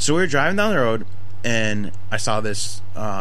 So we were driving down the road, and I saw this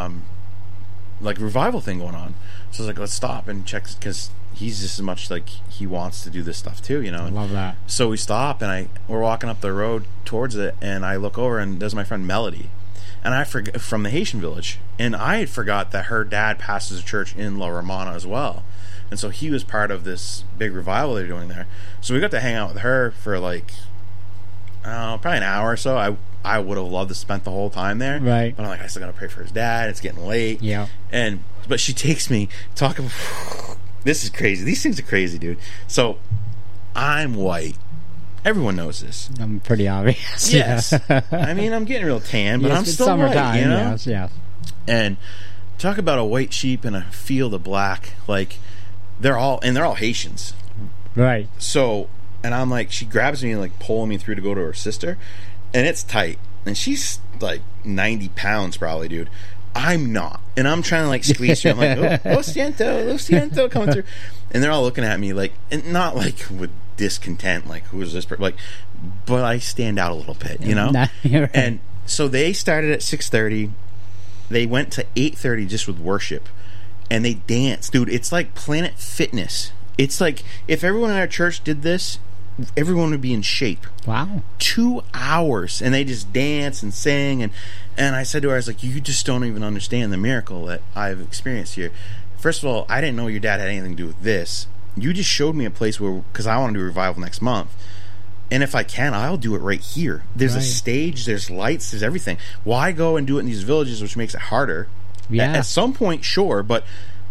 like revival thing going on. So I was like, let's stop and check, because he's just as much like he wants to do this stuff too, you know. I love that. So we stop, and we're walking up the road towards it, and I look over, and there's my friend Melody, and I forget, from the Haitian village, and I had forgot that her dad pastors a church in La Romana as well, and so he was part of this big revival they're doing there. So we got to hang out with her for like, probably an hour or so. I would have loved to spend the whole time there, right? But I'm like, I still gotta pray for his dad. It's getting late, yeah. But she takes me talking. This is crazy. These things are crazy, dude. So I'm white. Everyone knows this. I'm pretty obvious. Yes. I mean, I'm getting real tan, but yes, I'm still summertime, white, you know? Yes, yes. And talk about a white sheep in a field of black. Like, they're all Haitians. Right. So, and I'm like, she grabs me and like pulling me through to go to her sister, and it's tight. And she's like 90 pounds probably, dude. I'm not. And I'm trying to like squeeze her. I'm like, lo siento, coming through. And they're all looking at me like, and not like with discontent, like, who is this person? Like, but I stand out a little bit, you know? Right. And so they started at 6:30. They went to 8:30 just with worship. And they danced. Dude, it's like Planet Fitness. It's like, if everyone in our church did this, everyone would be in shape. Wow. 2 hours, and they just dance and sing, and I said to her, I was like, you just don't even understand the miracle that I've experienced here. First of all, I didn't know your dad had anything to do with this. You just showed me a place where, because I want to do a revival next month, and if I can, I'll do it right here. There's a stage, there's lights, there's everything. Why go and do it in these villages, which makes it harder? Yeah. At some point, sure, but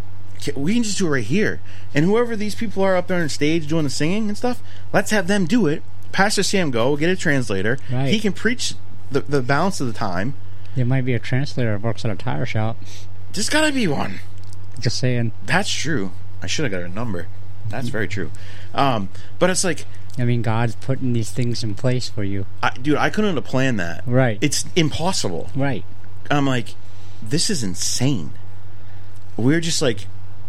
we can just do it right here. And whoever these people are up there on stage doing the singing and stuff, let's have them do it. Pastor Sam go, get a translator. Right. He can preach the balance of the time. There might be a translator that works at a tire shop. There's gotta be one. Just saying. That's true. I should have got her number. That's very true. But it's like, I mean, God's putting these things in place for you. Dude, I couldn't have planned that. Right. It's impossible. Right. I'm like, this is insane. We're just like,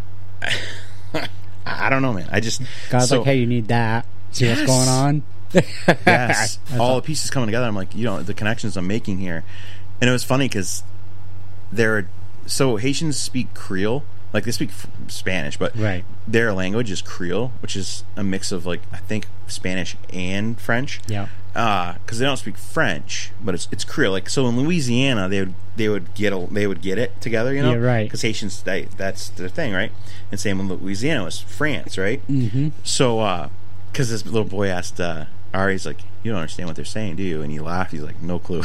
I don't know, man. God's like, hey, you need that. See what's going on? Yes. All the pieces coming together. I'm like, the connections I'm making here. And it was funny because Haitians speak Creole. Like, they speak Spanish, but right. Their language is Creole, which is a mix of, like, I think Spanish and French. Yeah. Because they don't speak French, but it's Creole. Like, so in Louisiana, they would get it together, you know? Yeah, right. Because Haitians, that's their thing, right? And same in Louisiana was France, right? Mm-hmm. So, because this little boy asked Ari's like, you don't understand what they're saying, do you? And he laughed. He's like, no clue.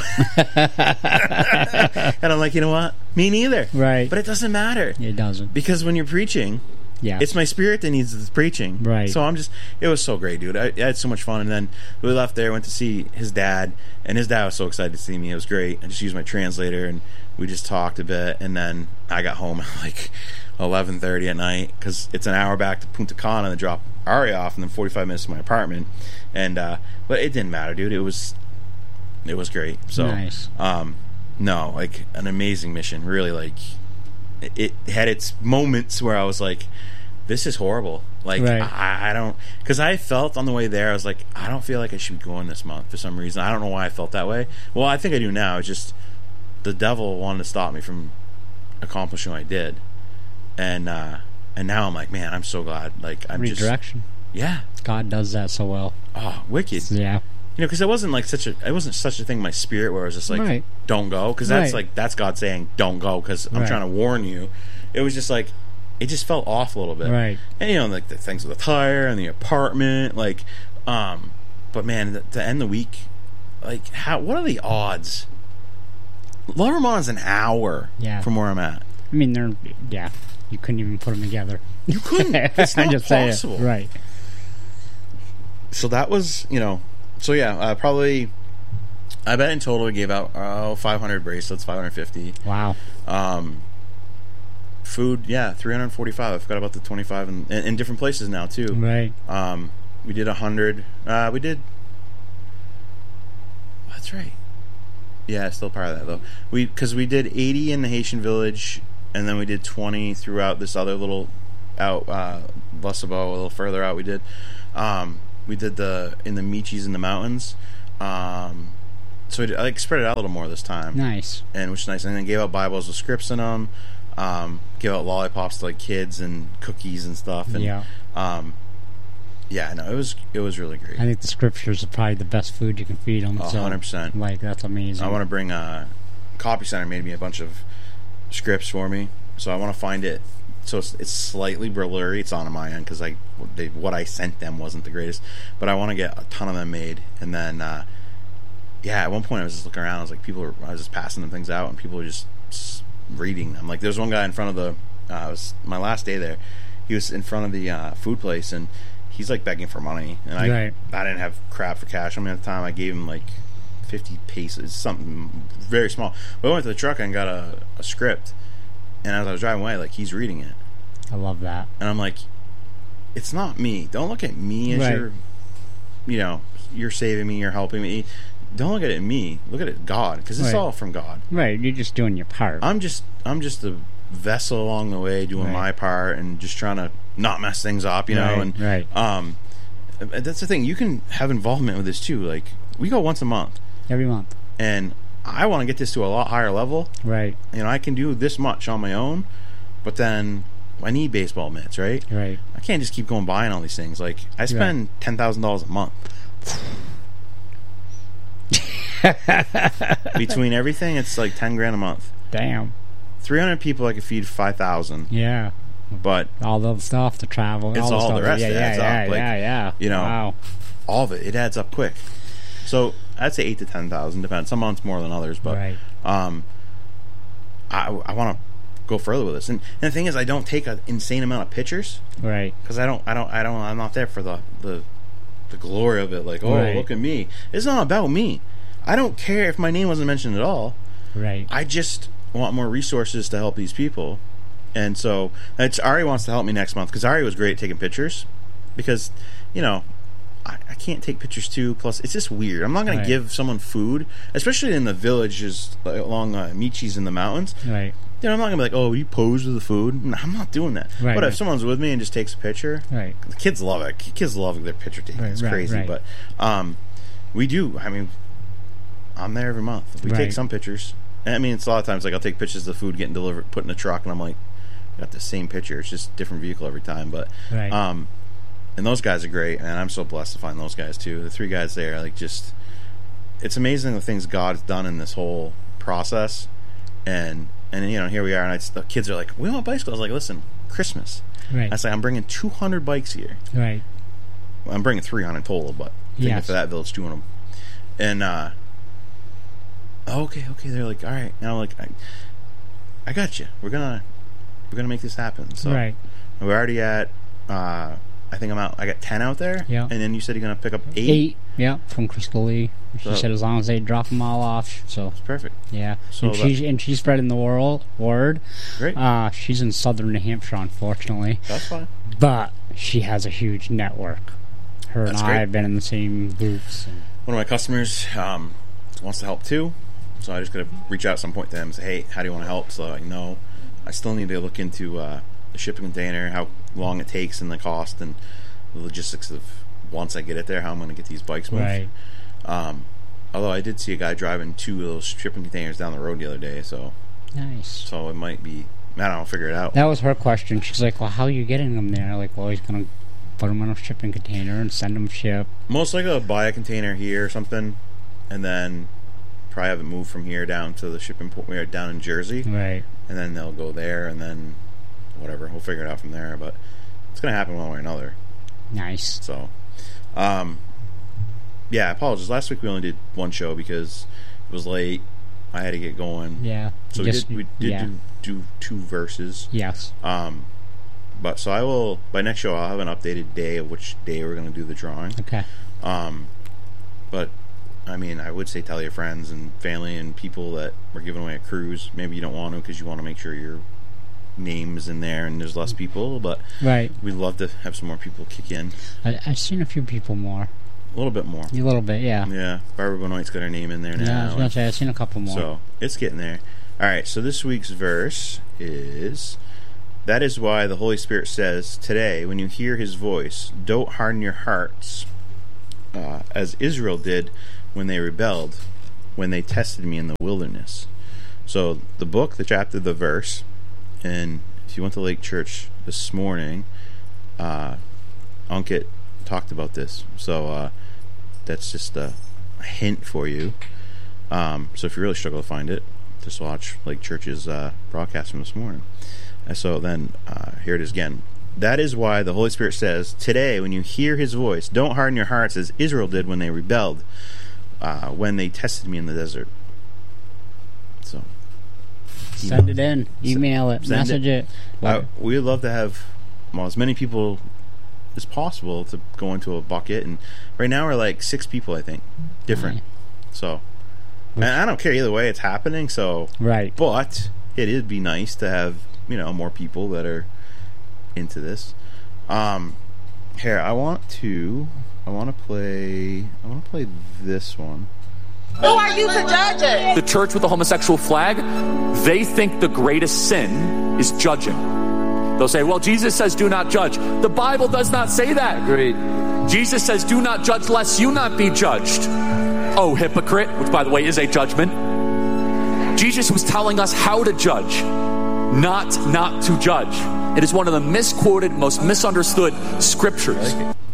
And I'm like, you know what? Me neither. Right. But it doesn't matter. It doesn't. Because when you're preaching, yeah, it's my spirit that needs the preaching. Right. So it was so great, dude. I had so much fun. And then we left there, went to see his dad, and his dad was so excited to see me. It was great. I just used my translator, and we just talked a bit. And then I got home at like 11:30 at night, because it's an hour back to Punta Cana to drop Ari off, and then 45 minutes to my apartment. And but it didn't matter, dude. It was great. So nice. No, like, an amazing mission. Really, like, it had its moments where I was like, this is horrible. Like, right. I don't, because I felt on the way there, I was like, I don't feel like I should be going this month for some reason. I don't know why I felt that way. Well, I think I do now. It's just the devil wanted to stop me from accomplishing what I did. And now I'm like, man, I'm so glad. Like, I'm redirection. Yeah. God does that so well. Oh, wicked. Yeah. Because it wasn't such a thing in my spirit where I was just like, right. Don't go, because that's God saying don't go, because I'm trying to warn you. It was just like, it just felt off a little bit, right? And like the things with the tire and the apartment, like, but man, to end the week, like, what are the odds? La Romana's an hour from where I'm at. I mean, you couldn't even put them together. You couldn't. It's not possible, right? So that was, So yeah, probably, I bet in total we gave out 500 bracelets, 550. Wow. Food, 345. I forgot about the 25 in different places now too. Right. We did 100. We did. That's right. Yeah, still part of that though. Because we did 80 in the Haitian village, and then we did 20 throughout this other little out Lasabo, a little further out. We did in the Michis in the mountains, so I like spread it out a little more this time. Nice. And which is nice. And then gave out Bibles with scripts in them. Gave out lollipops to like kids and cookies and stuff. And, Yeah. Yeah, no, it was really great. I think the scriptures are probably the best food you can feed them. 100%. Like, that's amazing. I want to bring Copy Center made me a bunch of scripts for me, so I want to find it. So it's slightly blurry. It's on my end because what I sent them wasn't the greatest, but I want to get a ton of them made. And then, at one point I was just looking around. I was like, I was just passing them things out, and people were just reading them. Like, there's one guy in front of the. It was my last day there. He was in front of the food place, and he's like begging for money, and I didn't have crap for cash. I mean, at the time I gave him like 50 pesos, something very small. But I went to the truck and got a script, and as I was driving away, like, he's reading it. I love that. And I'm like, it's not me. Don't look at me as you're saving me, you're helping me. Don't look at it me. Look at it God, because it's all from God. Right, you're just doing your part. I'm just a vessel along the way, doing my part and just trying to not mess things up, you know. And that's the thing. You can have involvement with this too. Like, we go once a month. Every month. And I want to get this to a lot higher level. Right. You know, I can do this much on my own, but then I need baseball mitts, right? Right. I can't just keep going buying all these things. Like, I spend $10,000 a month. Between everything, it's like $10,000 a month. Damn. 300 people I could feed 5,000. Yeah. But all the stuff, the travel, it's all the rest that adds up. Like, yeah. You know, wow. All of it adds up quick. So I'd say 8,000 to 10,000, depends. Some months more than others, but I want to go further with this. And the thing is, I don't take an insane amount of pictures, right? Because I'm not there for the glory of it. Like, look at me. It's not about me. I don't care if my name wasn't mentioned at all. Right. I just want more resources to help these people. And so Ari wants to help me next month, because Ari was great at taking pictures, because, you know, I can't take pictures too. Plus, it's just weird. I'm not going to give someone food, especially in the villages along Michis in the mountains. Right. You know, I'm not going to be like, oh, you pose with the food. No, I'm not doing that. Right, but if someone's with me and just takes a picture, the kids love it. Kids love their picture taking. It's crazy. But we do. I mean, I'm there every month. We take some pictures. And, I mean, it's a lot of times, like, I'll take pictures of the food getting delivered, put in a truck, and I'm like, I got the same picture. It's just a different vehicle every time. But and those guys are great, and I'm so blessed to find those guys too. The three guys there, like, just, it's amazing the things God's done in this whole process. And you know, here we are, and the kids are like, we want bicycles. I was like, listen, Christmas. Right. I say, I'm bringing 200 bikes here. Right. Well, I'm bringing 300 total, but thinking for that village, 200. And okay. They're like, all right. And I'm like, I got you. We're gonna make this happen. So we're already at. I think I got 10 out there. Yeah. And then you said you're going to pick up 8? 8, yeah, from Crystal Lee. She said as long as they drop them all off. So it's perfect. Yeah. So and she's spreading the word. Great. She's in southern New Hampshire, unfortunately. That's fine. But she has a huge network. Her and I have been in the same groups. One of my customers wants to help too. So I just got to reach out at some point to them and say, hey, how do you want to help? So I know I still need to look into the shipping container, how long it takes, and the cost, and the logistics of once I get it there, how I'm going to get these bikes moved. Right. Although I did see a guy driving 2 of those shipping containers down the road the other day, so nice. So it might be, I don't know, figure it out. That was her question. She's like, well, how are you getting them there? Like, well, he's going to put them in a shipping container and send them shipped. Most likely I'll buy a container here or something, and then probably have it moved from here down to the shipping point down in Jersey. Right. And then they'll go there, and then whatever, we'll figure it out from there. But it's going to happen one way or another. Nice. So, yeah, apologies. Last week we only did one show because it was late. I had to get going. Yeah. So we did do 2 verses. Yes. But so I will, by next show, I'll have an updated day of which day we're going to do the drawing. Okay. But I mean, I would say tell your friends and family and people that we're giving away a cruise. Maybe you don't want to because you want to make sure your name is in there and there's less people, but we'd love to have some more people kick in. I've seen a few people more. A little bit more. A little bit, yeah. Yeah, Barbara Benoit's got her name in there now. Yeah, I was going to say, I've seen a couple more. So, it's getting there. Alright, so this week's verse is, that is why the Holy Spirit says, today, when you hear His voice, don't harden your hearts, as Israel did when they rebelled. when they tested me in the wilderness. So the book, the chapter, the verse, and if you went to Lake Church this morning, Ankit talked about this. So that's just a hint for you. So if you really struggle to find it, just watch Lake Church's broadcast from this morning. And so then here it is again. That is why the Holy Spirit says, today when you hear his voice, don't harden your hearts as Israel did when they rebelled, when they tested me in the desert. So send it in, email it, message it. We would love to have as many people as possible to go into a bucket, and right now we're like 6 people, I think, different. Right. So, and I don't care either way, it's happening. So, right. But it'd be nice to have more people that are into this. Here, I want to play this one. Who are you to judge it? The church with the homosexual flag, they think the greatest sin is judging. They'll say, well, Jesus says do not judge. The Bible does not say that. Agreed. Jesus says do not judge lest you not be judged. Oh, hypocrite, which by the way is a judgment. Jesus was telling us how to judge, not to judge. It is one of the misquoted, most misunderstood scriptures.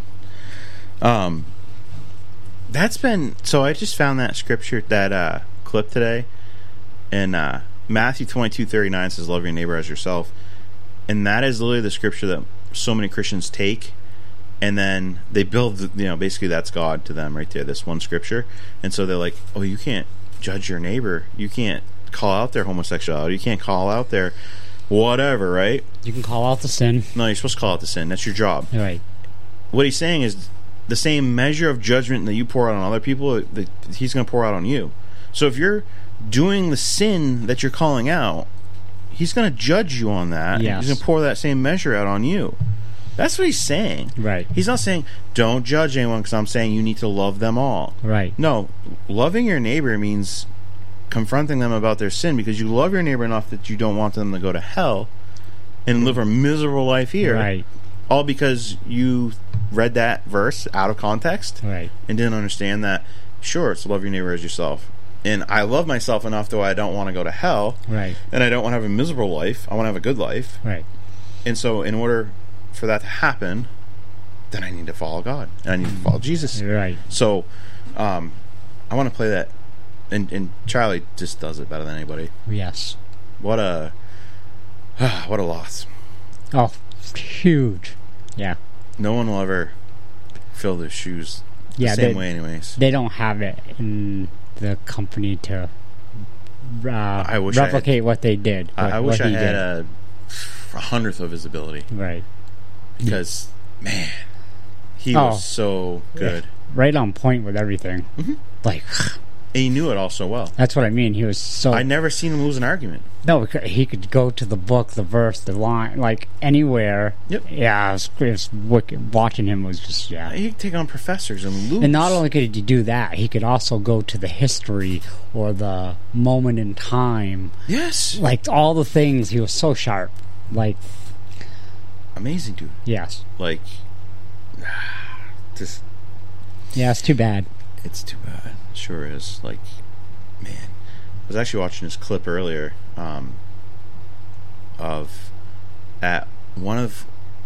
That's been, so I just found that scripture, that clip today, and Matthew 22:39 says, love your neighbor as yourself. And that is literally the scripture that so many Christians take, and then they build, basically that's God to them right there, this one scripture. And so they're like, oh, you can't judge your neighbor. You can't call out their homosexuality. You can't call out their whatever, right? You can call out the sin. No, you're supposed to call out the sin. That's your job. Right. What he's saying is the same measure of judgment that you pour out on other people, that he's going to pour out on you. So if you're doing the sin that you're calling out, he's going to judge you on that. Yes. And he's going to pour that same measure out on you. That's what he's saying. Right. He's not saying, don't judge anyone, because I'm saying you need to love them all. Right. No, loving your neighbor means confronting them about their sin, because you love your neighbor enough that you don't want them to go to hell and live a miserable life here. Right. All because you read that verse out of context. Right. And didn't understand that, sure, it's love your neighbor as yourself. And I love myself enough though I don't want to go to hell. Right. And I don't want to have a miserable life. I want to have a good life. Right. And so in order for that to happen, then I need to follow God. And I need to follow Jesus. Right. So I want to play that. And Charlie just does it better than anybody. Yes. What a loss. Oh, huge. Yeah. No one will ever fill their shoes the same way anyways. They don't have it in the company to replicate what they did. I wish I had a 100th of his ability. Right. Because, man, he was so good. Right on point with everything. Mm-hmm. Like... And he knew it all so well. That's what I mean. He was so... I never seen him lose an argument. No, he could go to the book, the verse, the line, like anywhere. Yep. Yeah, it was wicked. Watching him was just, yeah. He could take on professors and lose. And not only could he do that, he could also go to the history or the moment in time. Yes. Like all the things. He was so sharp. Like... Amazing, dude. Yes. Like... Just... Yeah, it's too bad. It's too bad. Sure is. Like, man, I was actually watching this clip earlier of at one of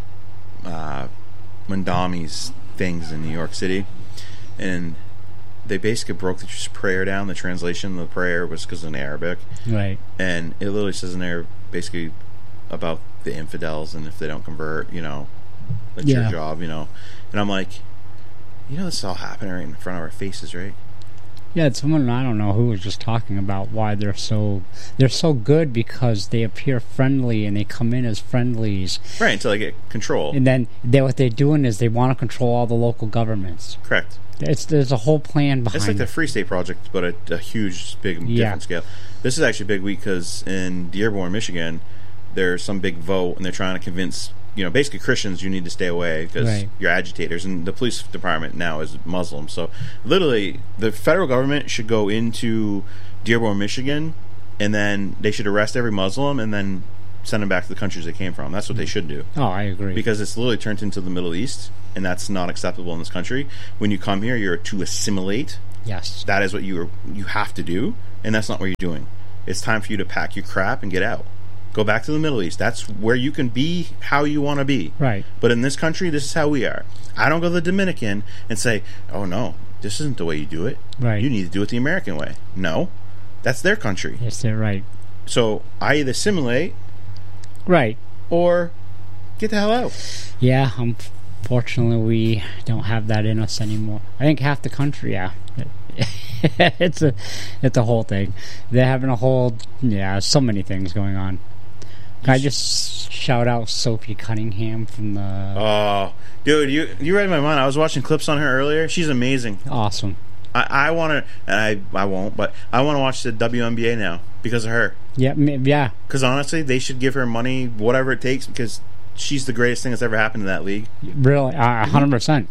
Mandami's things in New York City, and they basically broke the prayer down. The translation of the prayer was because in Arabic, right? And it literally says in there basically about the infidels, and if they don't convert, that's your job, And I'm like, this is all happening right in front of our faces, right? Yeah, someone, I don't know who, was just talking about why they're so good, because they appear friendly and they come in as friendlies. Right, until they get control. And then what they're doing is they want to control all the local governments. Correct. There's a whole plan behind it. It's like the Free State Project, but at a huge, big, different scale. This is actually a big week because in Dearborn, Michigan, there's some big vote, and they're trying to convince... basically Christians, you need to stay away because you're agitators, and the police department now is Muslim. So literally the federal government should go into Dearborn, Michigan, and then they should arrest every Muslim and then send them back to the countries they came from. That's what they should do. Oh, I agree. Because it's literally turned into the Middle East, and that's not acceptable in this country. When you come here, you're to assimilate, Yes. That is what you have to do, and that's not what you're doing. It's time for you to pack your crap and get out. Go back to the Middle East. That's where you can be how you want to be. Right. But in this country, this is how we are. I don't go to the Dominican and say, oh, no, this isn't the way you do it. Right. You need to do it the American way. No. That's their country. Yes, they're right. So I either assimilate Right. or get the hell out. Yeah, unfortunately, we don't have that in us anymore. I think half the country, yeah. it's a whole thing. They're having a whole, so many things going on. Can I just shout out Sophie Cunningham from the... Oh, dude, you read my mind. I was watching clips on her earlier. She's amazing. Awesome. I want to, and I won't, but I want to watch the WNBA now because of her. Yeah. Because honestly, they should give her money, whatever it takes, because she's the greatest thing that's ever happened to that league. Really, 100%.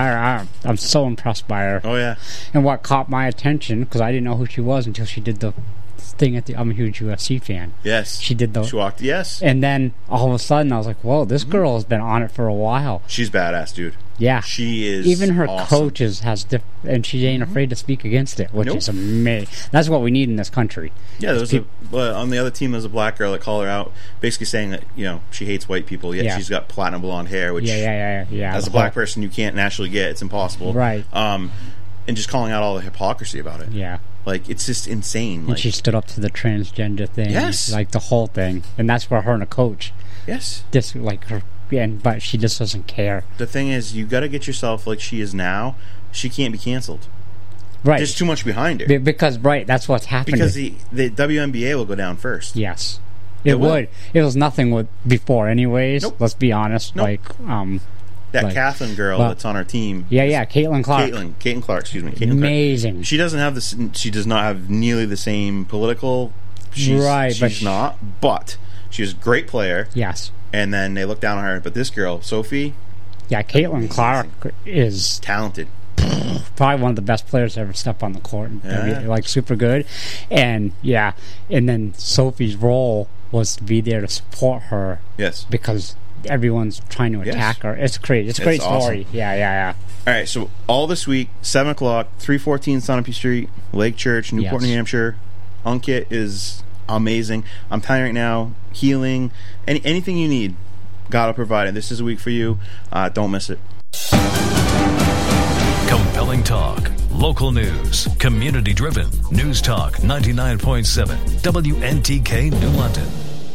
I'm so impressed by her. Oh, yeah. And what caught my attention, because I didn't know who she was until she did the thing I'm a huge UFC fan. Yes. She did She walked, yes. And then, all of a sudden, I was like, whoa, this girl has been on it for a while. She's badass, dude. Yeah. She is even her awesome. coaches and she ain't afraid to speak against it, which is amazing. That's what we need in this country. Yeah, there was on the other team, there's a black girl that called her out, basically saying that, she hates white people, yet she's got platinum blonde hair, which as a black person you can't naturally get. It's impossible. Right. And just calling out all the hypocrisy about it. Yeah. Like, it's just insane. And she stood up to the transgender thing. Yes. Like, the whole thing. And that's where her and a coach. Yes. Just, like, her... but she just doesn't care. The thing is, you got to get yourself like she is now. She can't be canceled. Right. There's too much behind her. Because, that's what's happening. Because the WNBA will go down first. Yes. It would. It was nothing before anyways. Nope. Let's be honest. Nope. That Catherine girl that's on our team. Yeah, Caitlin Clark. Caitlin Clark, excuse me. Caitlin Amazing. Clark. She doesn't have this. She does not have nearly the same political. She's not. But she's a great player. Yes. And then they look down on her. But this girl, Sophie. Yeah, Caitlin Clark is talented. Probably one of the best players to ever step on the court. Like, super good. And, and then Sophie's role was to be there to support her. Yes. Because everyone's trying to attack her. It's crazy. It's a great story. Awesome. Yeah. All right, so all this week, 7 o'clock, 314 Sunapee Street, Lake Church, Newport, New Hampshire. Unkit is amazing. I'm telling you right now, healing, anything you need, God will provide it. This is a week for you. Don't miss it. Compelling talk, local news, community-driven. News Talk 99.7, WNTK New London.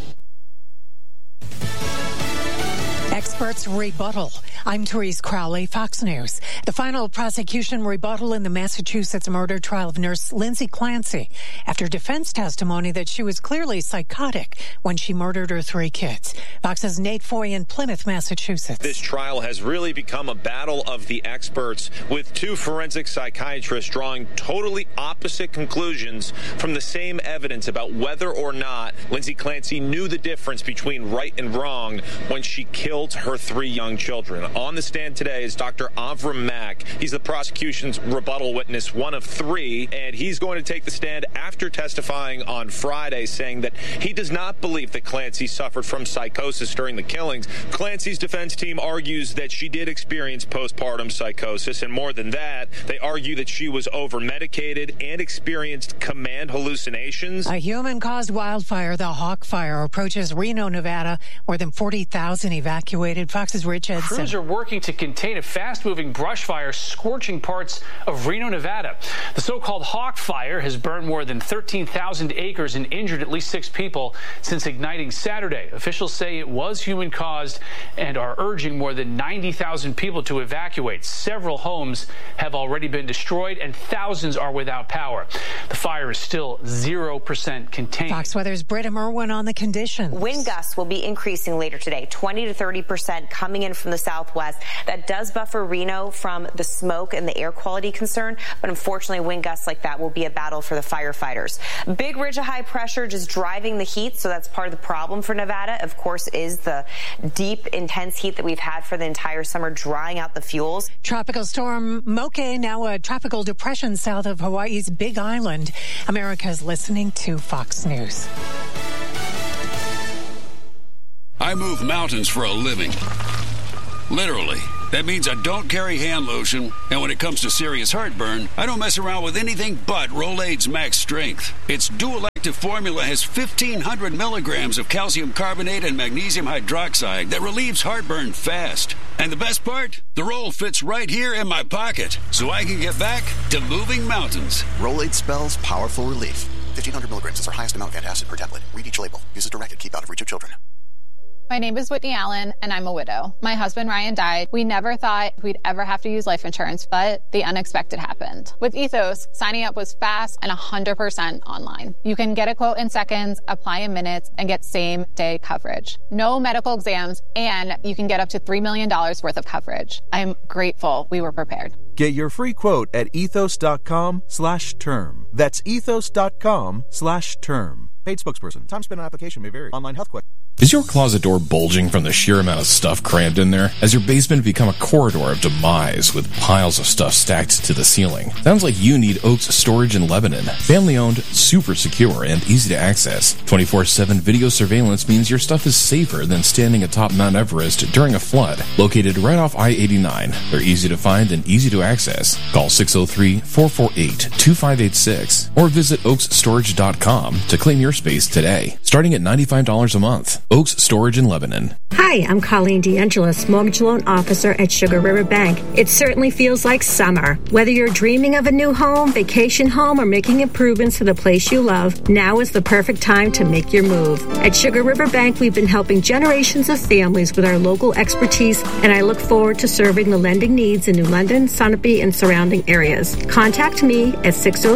Experts rebuttal. I'm Therese Crowley, Fox News. The final prosecution rebuttal in the Massachusetts murder trial of nurse Lindsay Clancy after defense testimony that she was clearly psychotic when she murdered her 3 kids. Fox's Nate Foy in Plymouth, Massachusetts. This trial has really become a battle of the experts, with 2 forensic psychiatrists drawing totally opposite conclusions from the same evidence about whether or not Lindsay Clancy knew the difference between right and wrong when she killed her 3 young children. On the stand today is Dr. Avram Mack. He's the prosecution's rebuttal witness, one of 3, and he's going to take the stand after testifying on Friday, saying that he does not believe that Clancy suffered from psychosis during the killings. Clancy's defense team argues that she did experience postpartum psychosis, and more than that, they argue that she was over-medicated and experienced command hallucinations. A human-caused wildfire, the Hawk Fire, approaches Reno, Nevada. More than 40,000 evacuated. Fox's Rich Edson. Crews are working to contain a fast-moving brush fire scorching parts of Reno, Nevada. The so-called Hawk Fire has burned more than 13,000 acres and injured at least 6 people since igniting Saturday. Officials say it was human-caused and are urging more than 90,000 people to evacuate. Several homes have already been destroyed and thousands are without power. The fire is still 0% contained. Fox Weather's Britta Merwin on the conditions. Wind gusts will be increasing later today, 20 to 30% coming in from the southwest. That does buffer Reno from the smoke and the air quality concern, but unfortunately wind gusts like that will be a battle for the firefighters. Big ridge of high pressure just driving the heat, so that's part of the problem for Nevada, of course, is the deep, intense heat that we've had for the entire summer, drying out the fuels. Tropical storm Moke, now a tropical depression south of Hawaii's Big Island. America's listening to Fox News. I move mountains for a living. Literally. That means I don't carry hand lotion, and when it comes to serious heartburn, I don't mess around with anything but Rolaids Max Strength. Its dual-active formula has 1,500 milligrams of calcium carbonate and magnesium hydroxide that relieves heartburn fast. And the best part? The roll fits right here in my pocket, so I can get back to moving mountains. Rolaids spells powerful relief. 1,500 milligrams is our highest amount of antacid per tablet. Read each label. Use as directed. Keep out of reach of children. My name is Whitney Allen, and I'm a widow. My husband, Ryan, died. We never thought we'd ever have to use life insurance, but the unexpected happened. With Ethos, signing up was fast and 100% online. You can get a quote in seconds, apply in minutes, and get same-day coverage. No medical exams, and you can get up to $3 million worth of coverage. I'm grateful we were prepared. Get your free quote at ethos.com/term. That's ethos.com/term. Paid spokesperson. Time spent on application may vary. Online health question. Is your closet door bulging from the sheer amount of stuff crammed in there? Has your basement become a corridor of demise with piles of stuff stacked to the ceiling? Sounds like you need Oaks Storage in Lebanon. Family owned, super secure, and easy to access. 24/7 video surveillance means your stuff is safer than standing atop Mount Everest during a flood. Located right off I-89. They're easy to find and easy to access. Call 603-448-2586 or visit oaksStorage.com to claim your space today. Starting at $95 a month. Oaks Storage in Lebanon. Hi, I'm Colleen DeAngelis, Mortgage Loan Officer at Sugar River Bank. It certainly feels like summer. Whether you're dreaming of a new home, vacation home, or making improvements to the place you love, now is the perfect time to make your move. At Sugar River Bank, we've been helping generations of families with our local expertise, and I look forward to serving the lending needs in New London, Sunapee, and surrounding areas. Contact me at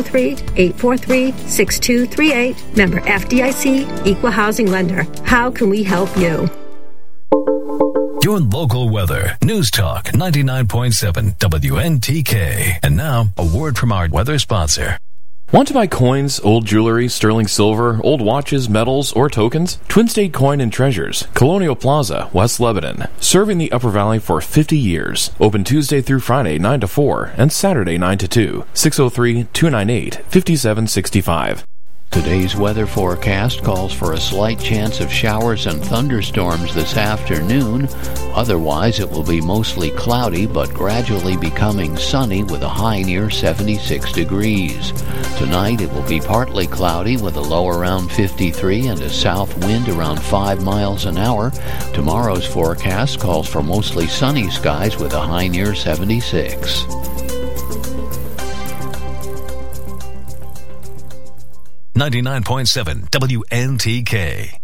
603-843-6238. Member FDIC, Equal Housing Lender. How can we help you? Your local weather. News Talk 99.7 WNTK. And now, a word from our weather sponsor. Want to buy coins, old jewelry, sterling silver, old watches, medals, or tokens? Twin State Coin and Treasures, Colonial Plaza, West Lebanon. Serving the Upper Valley for 50 years. Open Tuesday through Friday 9 to 4 and Saturday 9 to 2. 603-298-5765. Today's weather forecast calls for a slight chance of showers and thunderstorms this afternoon. Otherwise, it will be mostly cloudy but gradually becoming sunny with a high near 76 degrees. Tonight, it will be partly cloudy with a low around 53 and a south wind around 5 miles an hour. Tomorrow's forecast calls for mostly sunny skies with a high near 76. 99.7 WNTK.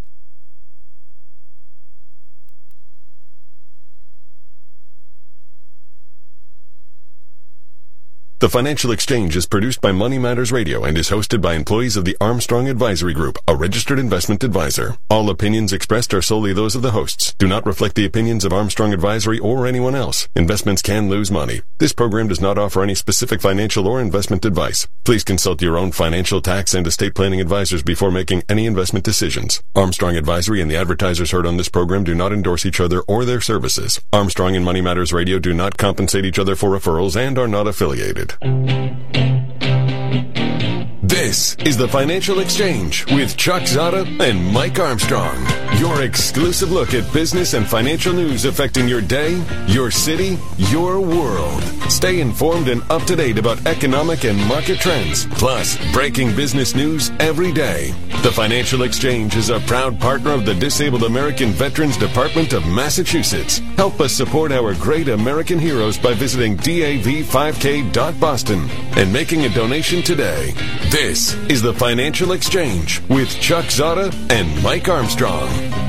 The Financial Exchange is produced by Money Matters Radio and is hosted by employees of the Armstrong Advisory Group, a registered investment advisor. All opinions expressed are solely those of the hosts. Do not reflect the opinions of Armstrong Advisory or anyone else. Investments can lose money. This program does not offer any specific financial or investment advice. Please consult your own financial, tax, and estate planning advisors before making any investment decisions. Armstrong Advisory and the advertisers heard on this program do not endorse each other or their services. Armstrong and Money Matters Radio do not compensate each other for referrals and are not affiliated. This is the Financial Exchange with Chuck Zada and Mike Armstrong. Your exclusive look at business and financial news affecting your day, your city, your world. Stay informed and up to date about economic and market trends, plus breaking business news every day. The Financial Exchange is a proud partner of the Disabled American Veterans Department of Massachusetts. Help us support our great American heroes by visiting dav5k.boston and making a donation today. This is the Financial Exchange with Chuck Zada and Mike Armstrong.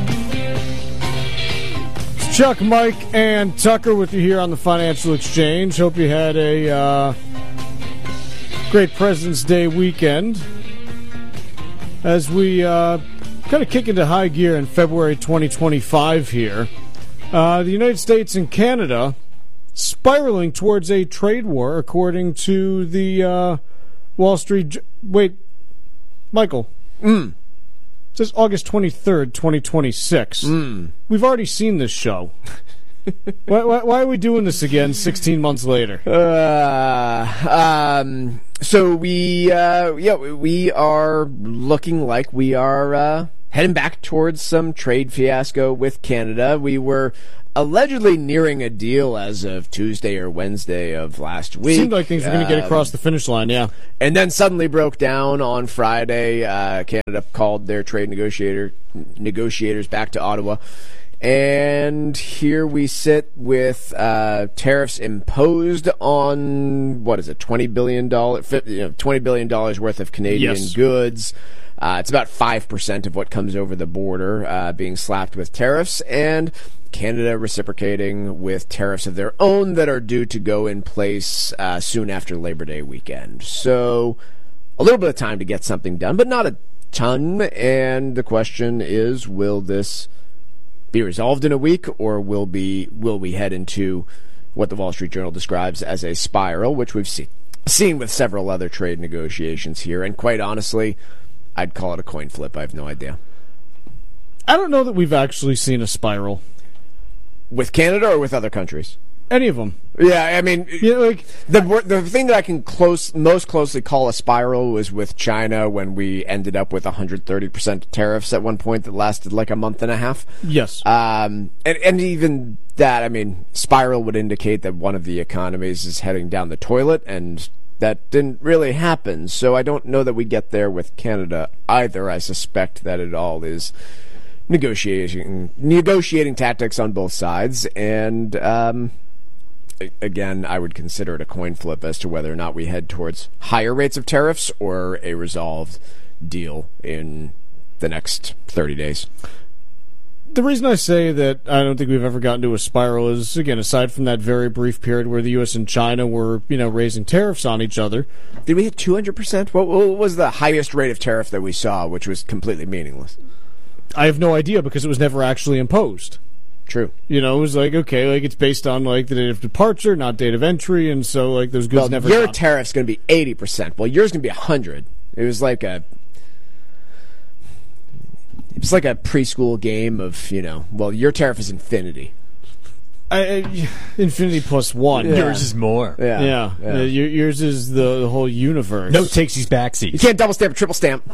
Chuck, Mike, and Tucker with you here on the Financial Exchange. Hope you had a great President's Day weekend. As we kind of kick into high gear in February 2025 here, the United States and Canada spiraling towards a trade war, according to the Wall Street... Wait, Michael. It says August 23rd, 2026. We've already seen this show. Why are we doing this again 16 months later? So we are looking like we are heading back towards some trade fiasco with Canada. We were allegedly nearing a deal as of Tuesday or Wednesday of last week. Seemed like things were going to get across the finish line, yeah. And then suddenly broke down on Friday. Canada called their trade negotiators back to Ottawa. And here we sit with tariffs imposed on, what is it, $20 billion worth of Canadian goods. It's about 5% of what comes over the border being slapped with tariffs, and Canada reciprocating with tariffs of their own that are due to go in place soon after Labor Day weekend. So a little bit of time to get something done, but not a ton. And the question is, will this be resolved in a week, or will we head into what the Wall Street Journal describes as a spiral, which we've seen with several other trade negotiations here? And quite honestly, I'd call it a coin flip. I have no idea. I don't know that we've actually seen a spiral. With Canada or with other countries? Any of them. Yeah, I mean, the thing that I can most closely call a spiral was with China, when we ended up with 130% tariffs at one point that lasted like a month and a half. Yes. And even that, I mean, spiral would indicate that one of the economies is heading down the toilet, and that didn't really happen. So I don't know that we get there with Canada either. I suspect that it all is negotiating tactics on both sides, and again, I would consider it a coin flip as to whether or not we head towards higher rates of tariffs or a resolved deal in the next 30 days. The reason I say that I don't think we've ever gotten to a spiral is, again, aside from that very brief period where the U.S. and China were, raising tariffs on each other. Did we hit 200%? What was the highest rate of tariff that we saw, which was completely meaningless? I have no idea, because it was never actually imposed. True. It was like, okay, like it's based on like the date of departure, not date of entry, and so like those goods never. Your tariff's going to be 80%. Well, yours going to be 100. It was like a preschool game of Well, your tariff is infinity. Infinity plus one. Yeah. Yours is more. Yeah. Yours is the whole universe. No takesies backsies. You can't double stamp or triple stamp.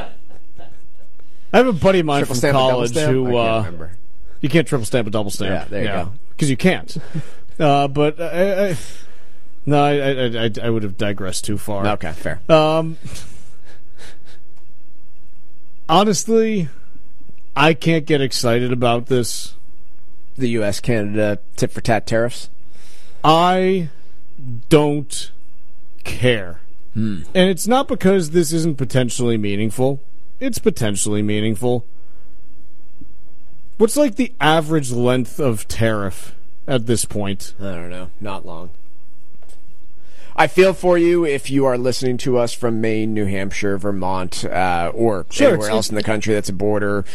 I have a buddy of mine triple from college who. I can't remember. You can't triple stamp a double stamp. Yeah, there you go. Because you can't. But I would have digressed too far. Okay, fair. Honestly, I can't get excited about this. The U.S.-Canada tit-for-tat tariffs? I don't care. And it's not because this isn't potentially meaningful. It's potentially meaningful. What's like the average length of tariff at this point? I don't know. Not long. I feel for you if you are listening to us from Maine, New Hampshire, Vermont, or anywhere else in the country that's a border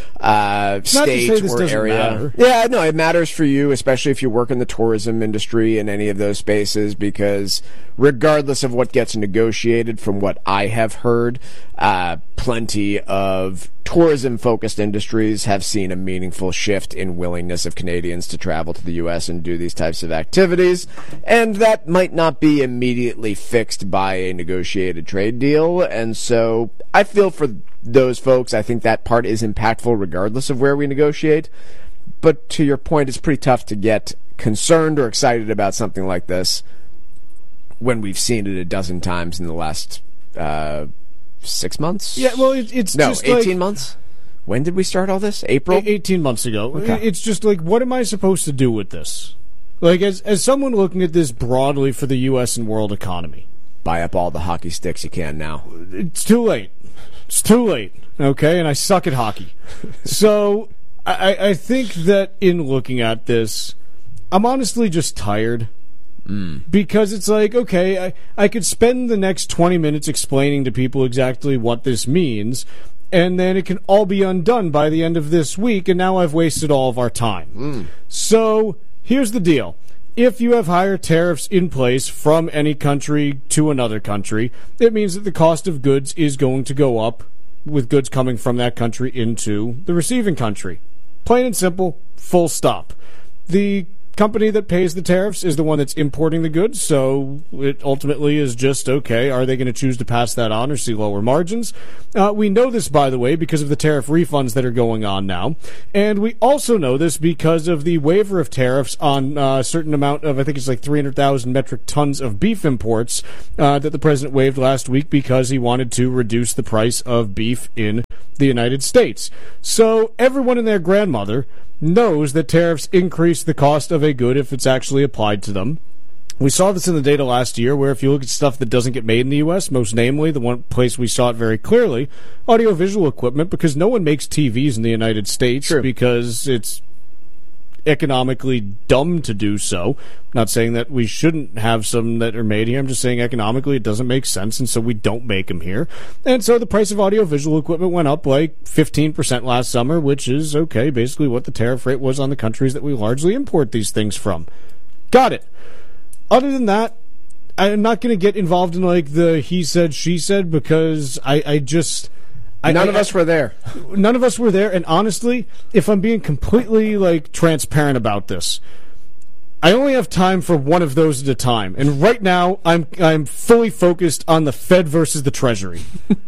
state or area. Matter. Yeah, no, it matters for you, especially if you work in the tourism industry in any of those spaces, because regardless of what gets negotiated, from what I have heard, plenty of tourism-focused industries have seen a meaningful shift in willingness of Canadians to travel to the U.S. and do these types of activities, and that might not be immediately fixed by a negotiated trade deal, and so I feel for those folks. I think that part is impactful regardless of where we negotiate, but to your point, it's pretty tough to get concerned or excited about something like this when we've seen it a dozen times in the last 6 months? Yeah, well, it's no, just 18 months? When did we start all this? April? 18 months ago. Okay. It's just like, what am I supposed to do with this? Like, as someone looking at this broadly for the U.S. and world economy. Buy up all the hockey sticks you can now. It's too late. It's too late, okay? And I suck at hockey. So, I think that in looking at this, I'm honestly just tired. Because it's like, okay, I could spend the next 20 minutes explaining to people exactly what this means, and then it can all be undone by the end of this week, and now I've wasted all of our time. So, here's the deal. If you have higher tariffs in place from any country to another country, it means that the cost of goods is going to go up with goods coming from that country into the receiving country. Plain and simple, full stop. The company that pays the tariffs is the one that's importing the goods, so it ultimately is just, okay, are they going to choose to pass that on or see lower margins? We know this, by the way, because of the tariff refunds that are going on now, and we also know this because of the waiver of tariffs on a certain amount of, I think it's like 300,000 metric tons of beef imports that the president waived last week because he wanted to reduce the price of beef in the United States. So everyone and their grandmother knows that tariffs increase the cost of a good if it's actually applied to them. We saw this in the data last year, where if you look at stuff that doesn't get made in the U.S., most namely, the one place we saw it very clearly, audiovisual equipment, because no one makes TVs in the United States because it's economically dumb to do so. Not saying that we shouldn't have some that are made here. I'm just saying economically it doesn't make sense, and so we don't make them here. And so the price of audiovisual equipment went up like 15% last summer, which is, okay, basically what the tariff rate was on the countries that we largely import these things from. Got it. Other than that, I'm not going to get involved in like the he said, she said, because none of us were there. None of us were there, and honestly, if I'm being completely like transparent about this, I only have time for one of those at a time. And right now, I'm fully focused on the Fed versus the Treasury.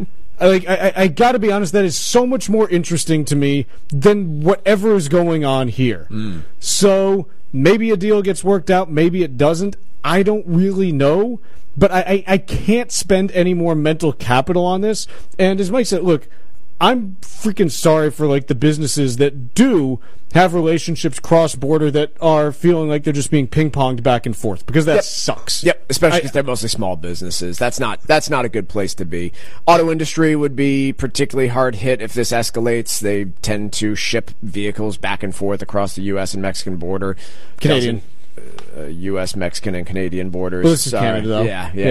I got to be honest, that is so much more interesting to me than whatever is going on here. So maybe a deal gets worked out, maybe it doesn't. I don't really know. But I can't spend any more mental capital on this. And as Mike said, look, I'm freaking sorry for like the businesses that do have relationships cross-border that are feeling like they're just being ping-ponged back and forth, because that sucks. Yep, especially because they're mostly small businesses. That's not a good place to be. Auto industry would be particularly hard hit if this escalates. They tend to ship vehicles back and forth across the U.S. and Mexican border. Canadian. U.S., Mexican, and Canadian borders. Well, this is Canada, though.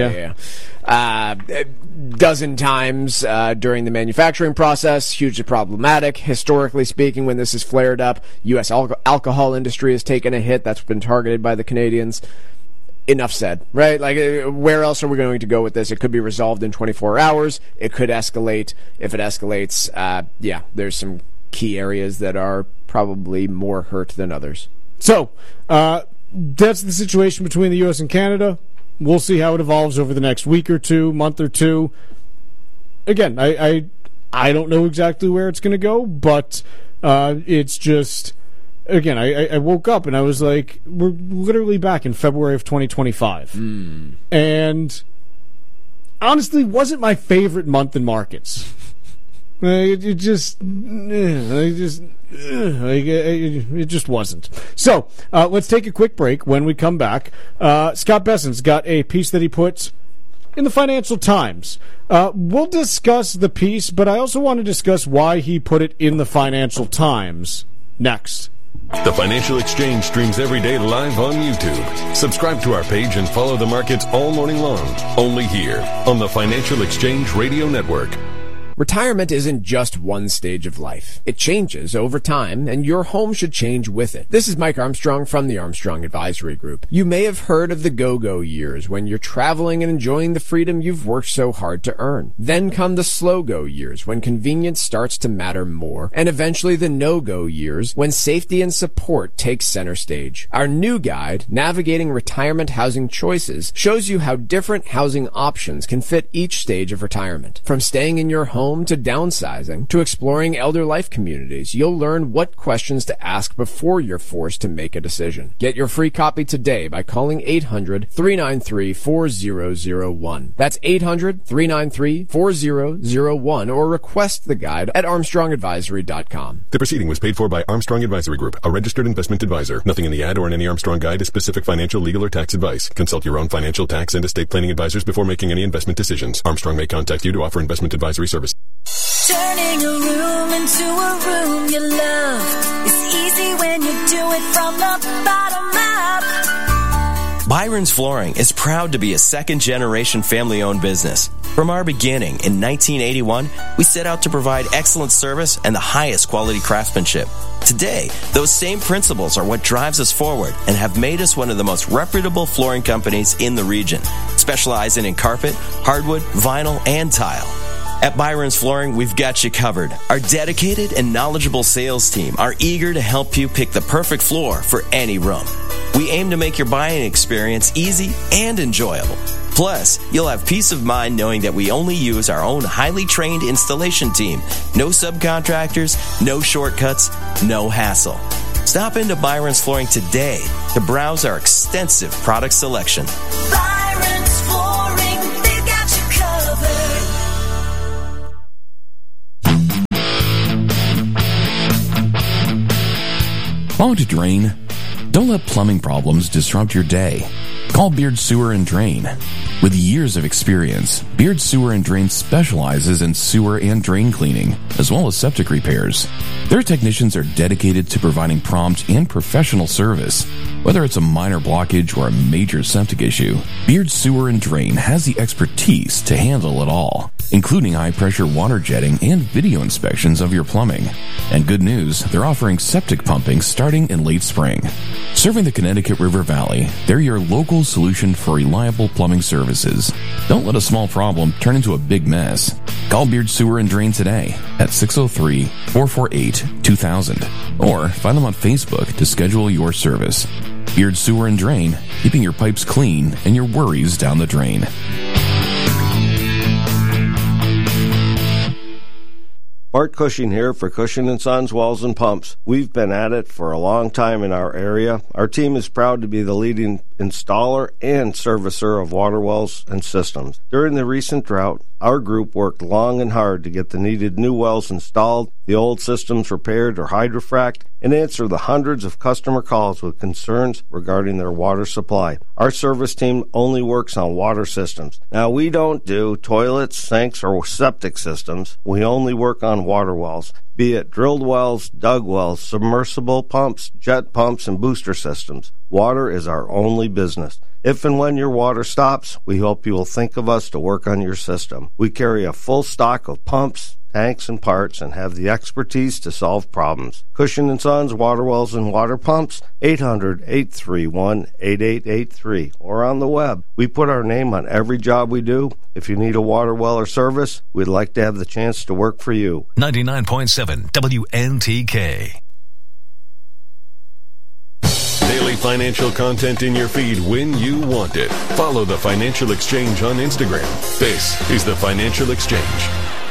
Yeah. Dozen times during the manufacturing process, hugely problematic. Historically speaking, when this is flared up, U.S. alcohol industry has taken a hit. That's been targeted by the Canadians. Enough said, right? Like, where else are we going to go with this? It could be resolved in 24 hours. It could escalate. If it escalates, there's some key areas that are probably more hurt than others. So, that's the situation between the U.S. and Canada. We'll see how it evolves over the next week or two, month or two. Again, I don't know exactly where it's going to go, but it's just, again, I woke up and I was like, we're literally back in February of 2025. And honestly, wasn't my favorite month in markets. It just wasn't. So, let's take a quick break. When we come back, Scott Besson's got a piece that he puts in the Financial Times. We'll discuss the piece, but I also want to discuss why he put it in the Financial Times next. The Financial Exchange streams every day live on YouTube. Subscribe to our page and follow the markets all morning long. Only here on the Financial Exchange Radio Network. Retirement isn't just one stage of life. It changes over time, and your home should change with it. This is Mike Armstrong from the Armstrong Advisory Group. You may have heard of the go-go years, when you're traveling and enjoying the freedom you've worked so hard to earn. Then come the slow-go years, when convenience starts to matter more. And eventually the no-go years, when safety and support take center stage. Our new guide, Navigating Retirement Housing Choices, shows you how different housing options can fit each stage of retirement. From staying in your home to downsizing, to exploring elder life communities, you'll learn what questions to ask before you're forced to make a decision. Get your free copy today by calling 800-393-4001. That's 800-393-4001, or request the guide at ArmstrongAdvisory.com. The proceeding was paid for by Armstrong Advisory Group, a registered investment advisor. Nothing in the ad or in any Armstrong guide is specific financial, legal, or tax advice. Consult your own financial, tax, and estate planning advisors before making any investment decisions. Armstrong may contact you to offer investment advisory service. Turning a room into a room you love is easy when you do it from the bottom up. Byron's Flooring is proud to be a second-generation family-owned business. From our beginning in 1981, we set out to provide excellent service and the highest quality craftsmanship. Today, those same principles are what drives us forward and have made us one of the most reputable flooring companies in the region, specializing in carpet, hardwood, vinyl, and tile. At Byron's Flooring, we've got you covered. Our dedicated and knowledgeable sales team are eager to help you pick the perfect floor for any room. We aim to make your buying experience easy and enjoyable. Plus, you'll have peace of mind knowing that we only use our own highly trained installation team. No subcontractors, no shortcuts, no hassle. Stop into Byron's Flooring today to browse our extensive product selection. Byron's Flooring, they've got you covered. Want to drain? Don't let plumbing problems disrupt your day. Call Beard Sewer and Drain. With years of experience, Beard Sewer and Drain specializes in sewer and drain cleaning, as well as septic repairs. Their technicians are dedicated to providing prompt and professional service. Whether it's a minor blockage or a major septic issue, Beard Sewer and Drain has the expertise to handle it all, including high-pressure water jetting and video inspections of your plumbing. And good news, they're offering septic pumping starting in late spring. Serving the Connecticut River Valley, they're your local solution for reliable plumbing services. Don't let a small problem turn into a big mess. Call Beard Sewer and Drain today at 603-448-2000 or find them on Facebook to schedule your service. Beard Sewer and Drain, keeping your pipes clean and your worries down the drain. Bart Cushing here for Cushing & Sons Walls and Pumps. We've been at it for a long time in our area. Our team is proud to be the leading installer and servicer of water wells and systems. During the recent drought, our group worked long and hard to get the needed new wells installed, the old systems repaired or hydrofrac'd, and answer the hundreds of customer calls with concerns regarding their water supply. Our service team only works on water systems. Now, we don't do toilets, sinks, or septic systems. We only work on water wells, be it drilled wells, dug wells, submersible pumps, jet pumps, and booster systems. Water is our only business. If and when your water stops, we hope you will think of us to work on your system. We carry a full stock of pumps, tanks, and parts, and have the expertise to solve problems. Cushing & Sons Water Wells and Water Pumps, 800-831-8883, or on the web. We put our name on every job we do. If you need a water well or service, we'd like to have the chance to work for you. 99.7 WNTK. Daily financial content in your feed when you want it. Follow the Financial Exchange on Instagram. This is the Financial Exchange.